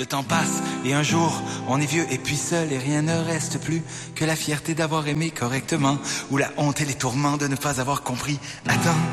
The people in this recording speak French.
Le temps passe et un jour on est vieux et puis seul et rien ne reste plus que la fierté d'avoir aimé correctement ou la honte et les tourments de ne pas avoir compris. Attends,